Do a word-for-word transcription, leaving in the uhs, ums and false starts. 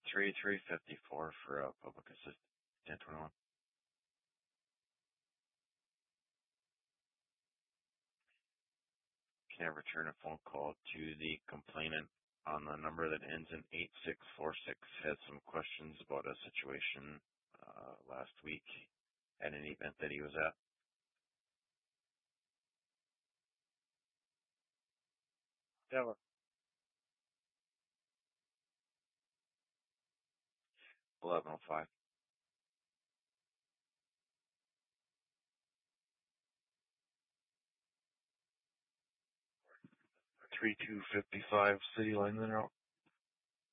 three three fifty-four for a public assistant, ten twenty-one. Can I return a phone call to the complainant on the number that ends in eight six four six? Had some questions about a situation uh, last week at an event that he was at. Della. eleven oh five. three two five five City Line Mineral.